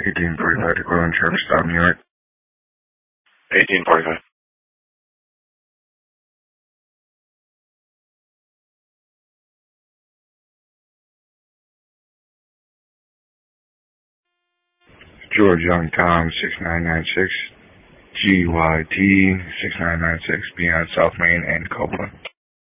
1845 to Cleveland Church, stop New York. 1845. George Young Tom 6996, GYT 6996, beyond South Main and Copeland.